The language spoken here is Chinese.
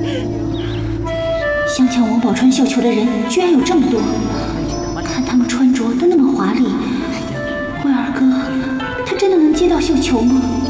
想抢王宝钏绣球的人居然有这么多，看他们穿着都那么华丽。威尔哥，他真的能接到绣球吗？